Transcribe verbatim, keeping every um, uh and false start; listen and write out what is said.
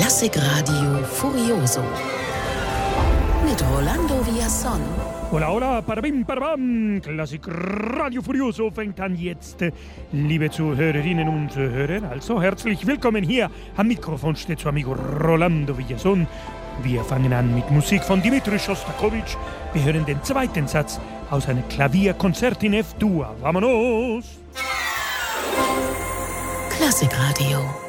Klassikradio Furioso mit Rolando Villazón. Hola, hola, parabim, parabam. Klassikradio Furioso fängt an jetzt. Liebe Zuhörerinnen und Zuhörer, also herzlich willkommen hier am Mikrofon steht zu amigo Rolando Villazón. Wir fangen an mit Musik von Dmitri Schostakowitsch. Wir hören den zweiten Satz aus einem Klavierkonzert in F-Dur. Vamonos! Klassikradio